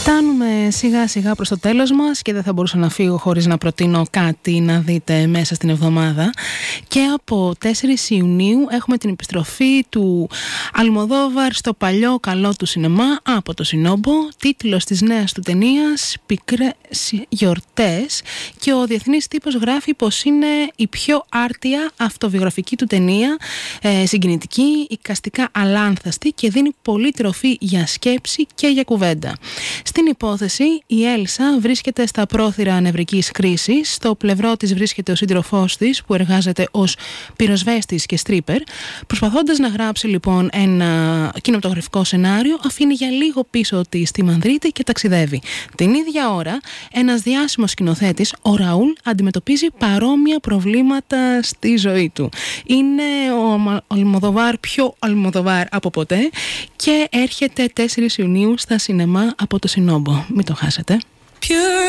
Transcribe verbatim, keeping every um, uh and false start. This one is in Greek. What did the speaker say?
Φτάνουμε σιγά σιγά προς το τέλος μας και δεν θα μπορούσα να φύγω χωρίς να προτείνω κάτι να δείτε μέσα στην εβδομάδα. Και από τέσσερις Ιουνίου έχουμε την επιστροφή του Αλμοδόβαρ στο παλιό καλό του σινεμά από το Σινόμπο. Τίτλος της νέας του ταινίας «Πικρές γιορτές», και ο διεθνής τύπος γράφει πως είναι η πιο άρτια αυτοβιογραφική του ταινία, ε, συγκινητική, εικαστικά αλάνθαστη και δίνει πολύ τροφή για σκέψη και για κουβέντα. Στην υπόθεση, η Έλσα βρίσκεται στα πρόθυρα νευρικής κρίσης. Στο πλευρό της βρίσκεται ο σύντροφός της, που εργάζεται ως πυροσβέστης και στρίπερ. Προσπαθώντας να γράψει λοιπόν ένα κινηματογραφικό σενάριο, αφήνει για λίγο πίσω της στη Μαδρίτη και ταξιδεύει. Την ίδια ώρα, ένας διάσημος σκηνοθέτης, ο Ραούλ, αντιμετωπίζει παρόμοια προβλήματα στη ζωή του. Είναι ο Αλμοδοβάρ πιο Αλμοδοβάρ από ποτέ και έρχεται τέσσερις Ιουνίου στα σινεμά από το Σινόμπο. Μην το χάσετε. Pure